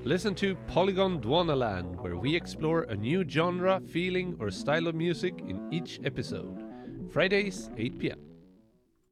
Listen to Polygon Dwanaland, where we explore a new genre, feeling, or style of music in each episode. Fridays, 8 p.m.